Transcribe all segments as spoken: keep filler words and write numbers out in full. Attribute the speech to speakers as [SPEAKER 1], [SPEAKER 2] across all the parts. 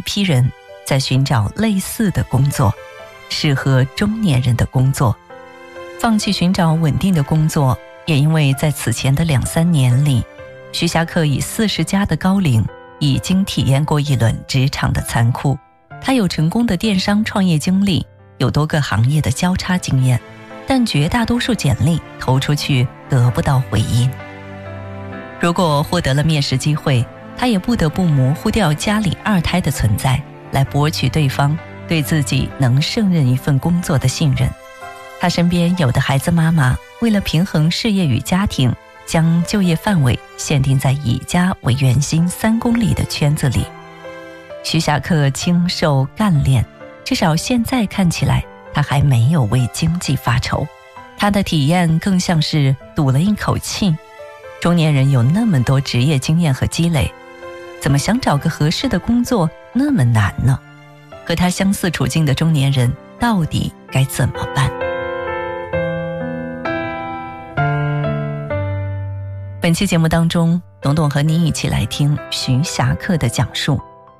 [SPEAKER 1] 批人在寻找类似的工作，适合中年人的工作。放弃寻找稳定的工作，也因为在此前的两三年里，徐霞客以四十加的高龄已经体验过一轮职场的残酷。他有成功的电商创业经历，有多个行业的交叉经验，但绝大多数简历投出去得不到回音。如果获得了面试机会，他也不得不模糊掉家里二胎的存在，来博取对方对自己能胜任一份工作的信任。他身边有的孩子妈妈为了平衡事业与家庭，将就业范围限定在以家为圆心三公里的圈子里。徐霞客清瘦干练，至少现在看起来他还没有为经济发愁。他的体验更像是赌了一口气。中年人有那么多职业经验和积累，怎么想找个合适的工作那么难呢？和他相似处境的中年人到底该怎么办？本期节目当中，董董和你一起来听徐霞客的讲述。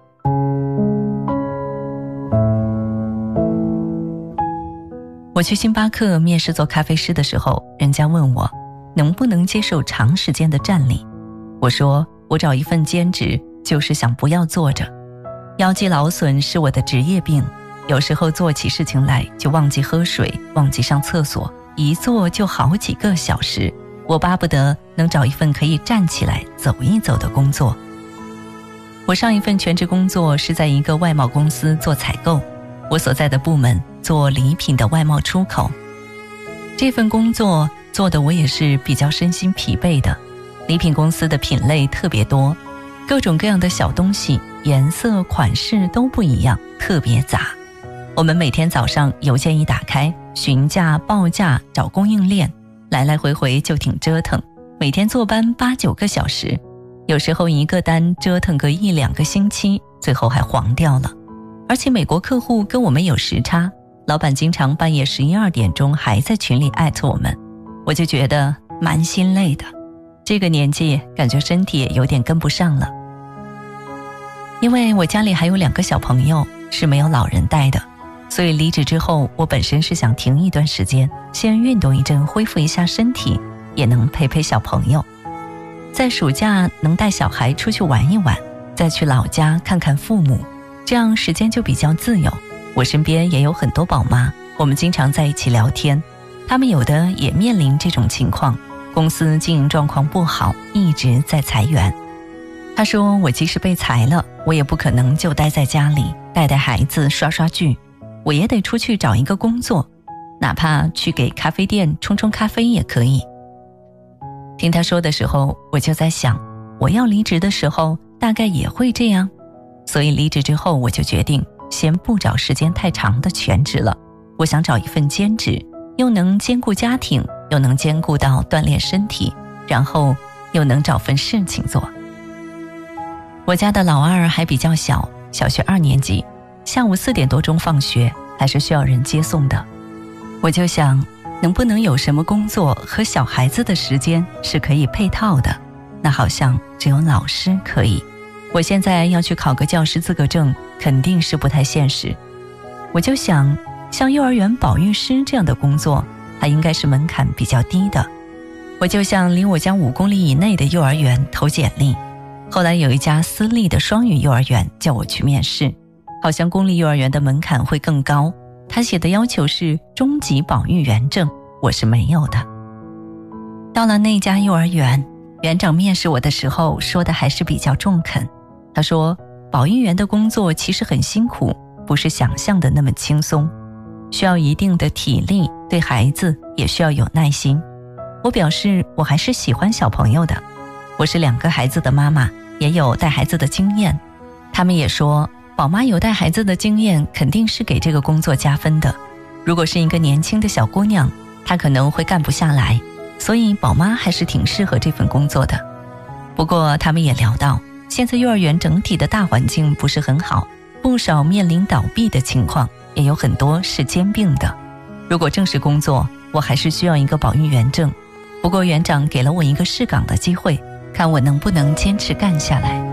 [SPEAKER 1] 我去星巴克面试做咖啡师的时候，人家问我能不能接受长时间的站立。我说我找一份兼职就是想不要坐着，腰肌劳损是我的职业病，有时候做起事情来就忘记喝水，忘记上厕所，一坐就好几个小时。我巴不得能找一份可以站起来走一走的工作。我上一份全职工作是在一个外贸公司做采购，我所在的部门做礼品的外贸出口。这份工作做的我也是比较身心疲惫的，礼品公司的品类特别多，各种各样的小东西，颜色款式都不一样，特别杂。我们每天早上邮件一打开，询价报价找供应链，来来回回就挺折腾，每天坐班八九个小时，有时候一个单折腾个一两个星期，最后还黄掉了。而且美国客户跟我们有时差，老板经常半夜十一二点钟还在群里艾特我们，我就觉得蛮心累的。这个年纪感觉身体也有点跟不上了。因为我家里还有两个小朋友是没有老人带的，所以离职之后我本身是想停一段时间，先运动一阵，恢复一下身体，也能陪陪小朋友。在暑假能带小孩出去玩一玩，再去老家看看父母，这样时间就比较自由。我身边也有很多宝妈，我们经常在一起聊天，他们有的也面临这种情况，公司经营状况不好，一直在裁员。他说我即使被裁了，我也不可能就待在家里带带孩子刷刷剧，我也得出去找一个工作，哪怕去给咖啡店冲冲咖啡也可以。听他说的时候，我就在想，我要离职的时候大概也会这样。所以离职之后我就决定先不找时间太长的全职了，我想找一份兼职，又能兼顾家庭，又能兼顾到锻炼身体，然后又能找份事情做。我家的老二还比较小，小学二年级，下午四点多钟放学，还是需要人接送的。我就想，能不能有什么工作和小孩子的时间是可以配套的？那好像只有老师可以。我现在要去考个教师资格证，肯定是不太现实。我就想，像幼儿园保育师这样的工作，它应该是门槛比较低的。我就向离我家五公里以内的幼儿园投简历。后来有一家私立的双语幼儿园叫我去面试，好像公立幼儿园的门槛会更高，他写的要求是中级保育员证，我是没有的。到了那家幼儿园，园长面试我的时候说的还是比较中肯。他说，保育员的工作其实很辛苦，不是想象的那么轻松，需要一定的体力，对孩子也需要有耐心。我表示我还是喜欢小朋友的，我是两个孩子的妈妈，也有带孩子的经验。他们也说，宝妈有带孩子的经验肯定是给这个工作加分的。如果是一个年轻的小姑娘，她可能会干不下来，所以宝妈还是挺适合这份工作的。不过他们也聊到，现在幼儿园整体的大环境不是很好，不少面临倒闭的情况，也有很多是兼并的。如果正式工作，我还是需要一个保育员证。不过园长给了我一个试岗的机会，看我能不能坚持干下来。